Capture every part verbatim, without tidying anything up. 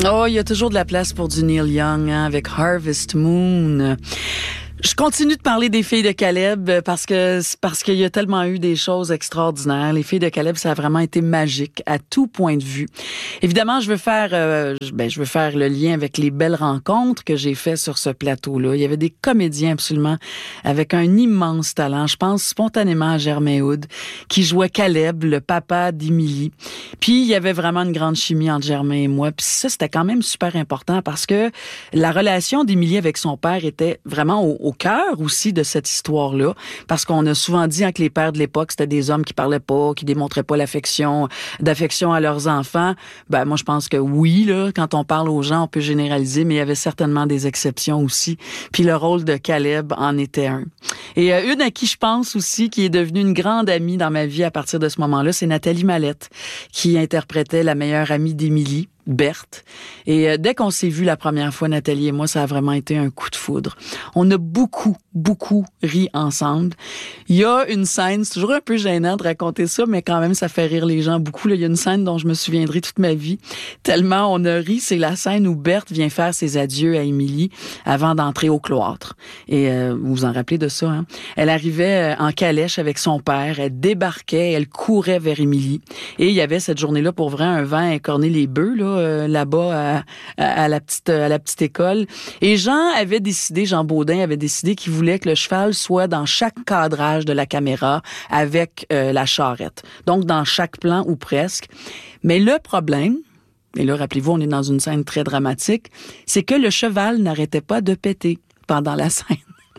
Oh, il y a toujours de la place pour du Neil Young, hein, avec Harvest Moon. Je continue de parler des filles de Caleb parce que parce qu'il y a tellement eu des choses extraordinaires. Les filles de Caleb, ça a vraiment été magique à tout point de vue. Évidemment, je veux faire euh, ben je veux faire le lien avec les belles rencontres que j'ai fait sur ce plateau-là. Il y avait des comédiens absolument avec un immense talent. Je pense spontanément à Germain Hood qui jouait Caleb, le papa d'Émilie. Puis il y avait vraiment une grande chimie entre Germain et moi. Puis ça, c'était quand même super important parce que la relation d'Émilie avec son père était vraiment au, au cœur aussi de cette histoire-là, parce qu'on a souvent dit hein, que les pères de l'époque, c'était des hommes qui parlaient pas, qui démontraient pas l'affection, d'affection à leurs enfants. Ben moi, je pense que oui, là, quand on parle aux gens, on peut généraliser, mais il y avait certainement des exceptions aussi. Puis le rôle de Caleb en était un. Et euh, une à qui je pense aussi, qui est devenue une grande amie dans ma vie à partir de ce moment-là, c'est Nathalie Mallette, qui interprétait la meilleure amie d'Émilie, Berthe. Et euh, dès qu'on s'est vu la première fois, Nathalie et moi, ça a vraiment été un coup de foudre. On a beaucoup, beaucoup ri ensemble. Il y a une scène, c'est toujours un peu gênant de raconter ça, mais quand même, ça fait rire les gens beaucoup. Là, il y a une scène dont je me souviendrai toute ma vie. Tellement on a ri, c'est la scène où Berthe vient faire ses adieux à Émilie avant d'entrer au cloître. Et euh, vous vous en rappelez de ça, hein? Elle arrivait en calèche avec son père, elle débarquait, elle courait vers Émilie. Et il y avait cette journée-là, pour vrai, un vent à écorner les bœufs, là, Euh, là-bas à, à, à la petite à la petite école. Et Jean avait décidé, Jean Baudin avait décidé qu'il voulait que le cheval soit dans chaque cadrage de la caméra avec euh, la charrette. Donc dans chaque plan ou presque. Mais le problème, et là rappelez-vous, on est dans une scène très dramatique, c'est que le cheval n'arrêtait pas de péter pendant la scène.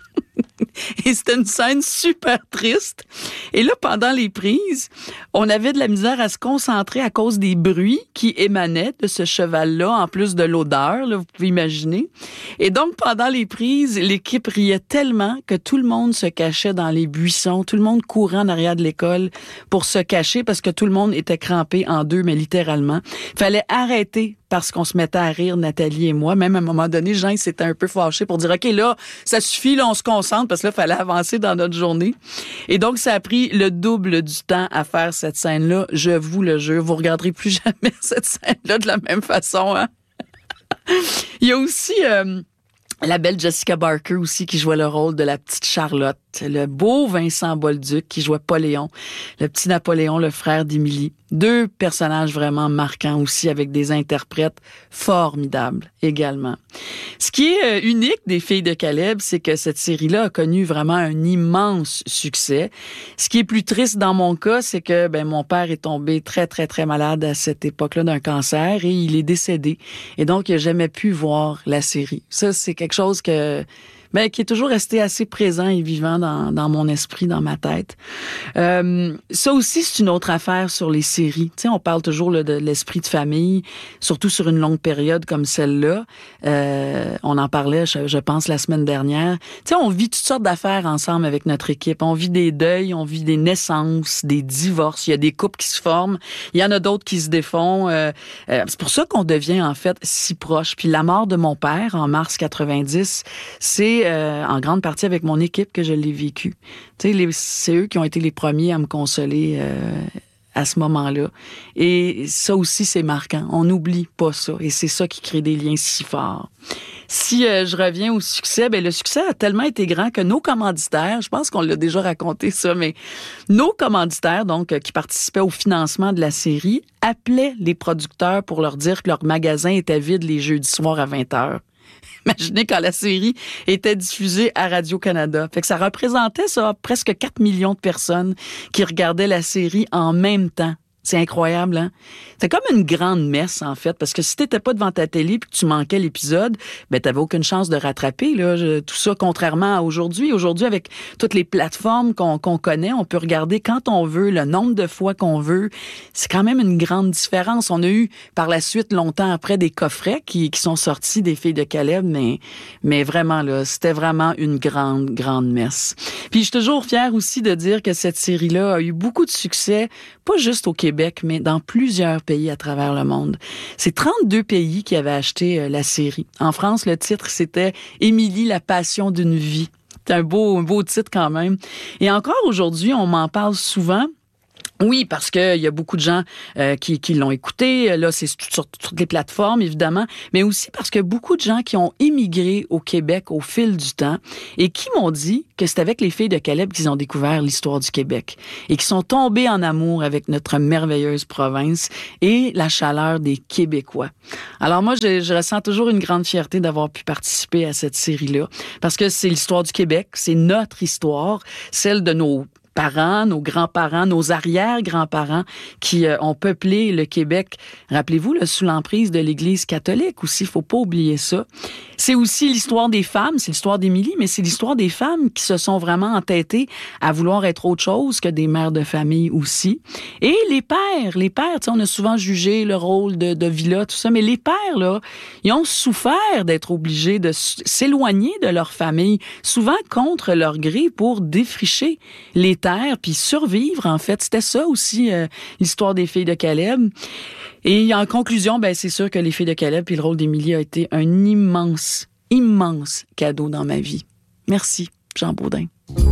Et c'était une scène super triste. Et là, pendant les prises, on avait de la misère à se concentrer à cause des bruits qui émanaient de ce cheval-là, en plus de l'odeur, là, vous pouvez imaginer. Et donc, pendant les prises, l'équipe riait tellement que tout le monde se cachait dans les buissons, tout le monde courait en arrière de l'école pour se cacher parce que tout le monde était crampé en deux, mais littéralement. Il fallait arrêter parce qu'on se mettait à rire, Nathalie et moi. Même à un moment donné, Jean, il s'était un peu fâché pour dire, OK, là, ça suffit, là, on se concentre, parce que là, il fallait avancer dans notre journée. Et donc, ça a pris le double du temps à faire cette scène-là. Je vous le jure, vous regarderez plus jamais cette scène-là de la même façon, hein? Il y a aussi euh, la belle Jessica Barker aussi qui jouait le rôle de la petite Charlotte. Le beau Vincent Bolduc qui jouait Poléon, le petit Napoléon, le frère d'Émilie. Deux personnages vraiment marquants aussi avec des interprètes formidables également. Ce qui est unique des Filles de Caleb, c'est que cette série-là a connu vraiment un immense succès. Ce qui est plus triste dans mon cas, c'est que ben mon père est tombé très, très, très malade à cette époque-là d'un cancer et il est décédé. Et donc, il n'a jamais pu voir la série. Ça, c'est quelque chose que... Ben, qui est toujours resté assez présent et vivant dans, dans mon esprit, dans ma tête. Euh, ça aussi, c'est une autre affaire sur les séries. Tu sais, on parle toujours là, de l'esprit de famille, surtout sur une longue période comme celle-là. Euh, on en parlait, je, je pense, la semaine dernière. Tu sais, on vit toutes sortes d'affaires ensemble avec notre équipe. On vit des deuils, on vit des naissances, des divorces. Il y a des couples qui se forment. Il y en a d'autres qui se défont. Euh, euh, c'est pour ça qu'on devient, en fait, si proches. Puis la mort de mon père, en mars quatre-vingt-dix, c'est Euh, en grande partie avec mon équipe que je l'ai vécu. Tu sais, les, c'est eux qui ont été les premiers à me consoler euh, à ce moment-là. Et ça aussi, c'est marquant. On n'oublie pas ça. Et c'est ça qui crée des liens si forts. Si euh, je reviens au succès, ben le succès a tellement été grand que nos commanditaires, je pense qu'on l'a déjà raconté ça, mais nos commanditaires, donc, euh, qui participaient au financement de la série, appelaient les producteurs pour leur dire que leur magasin était vide les jeudis soirs à vingt heures. Imaginez quand la série était diffusée à Radio-Canada. Fait que ça représentait ça, presque quatre millions de personnes qui regardaient la série en même temps. C'est incroyable, hein? C'est comme une grande messe, en fait, parce que si t'étais pas devant ta télé puis que tu manquais l'épisode, ben t'avais aucune chance de rattraper, là, tout ça, contrairement à aujourd'hui. Aujourd'hui, avec toutes les plateformes qu'on, qu'on connaît, on peut regarder quand on veut, le nombre de fois qu'on veut. C'est quand même une grande différence. On a eu, par la suite, longtemps après, des coffrets qui, qui sont sortis des Filles de Caleb, mais, mais vraiment, là, c'était vraiment une grande, grande messe. Puis je suis toujours fière aussi de dire que cette série-là a eu beaucoup de succès, pas juste au Québec, mais dans plusieurs pays à travers le monde. C'est trente-deux pays qui avaient acheté euh, la série. En France, le titre, c'était « Émilie, la passion d'une vie ». C'est un beau, un beau titre quand même. Et encore aujourd'hui, on m'en parle souvent. Oui, parce qu'il y a beaucoup de gens euh, qui, qui l'ont écouté. Là, c'est sur toutes les plateformes, évidemment. Mais aussi parce que beaucoup de gens qui ont émigré au Québec au fil du temps et qui m'ont dit que c'est avec les filles de Caleb qu'ils ont découvert l'histoire du Québec et qui sont tombés en amour avec notre merveilleuse province et la chaleur des Québécois. Alors moi, je, je ressens toujours une grande fierté d'avoir pu participer à cette série-là parce que c'est l'histoire du Québec, c'est notre histoire, celle de nos parents, nos grands-parents, nos arrière-grands-parents qui euh, ont peuplé le Québec. Rappelez-vous, là, sous l'emprise de l'Église catholique aussi, il faut pas oublier ça. C'est aussi l'histoire des femmes, c'est l'histoire d'Émilie, mais c'est l'histoire des femmes qui se sont vraiment entêtées à vouloir être autre chose que des mères de famille aussi. Et les pères, les pères, tu sais, on a souvent jugé le rôle de, de Villa, tout ça, mais les pères, là, ils ont souffert d'être obligés de s'éloigner de leur famille, souvent contre leur gré pour défricher les terres puis survivre, en fait. C'était ça aussi, euh, l'histoire des filles de Caleb. Et en conclusion, ben c'est sûr que les filles de Caleb puis le rôle d'Émilie a été un immense, immense cadeau dans ma vie. Merci, Jean Baudin.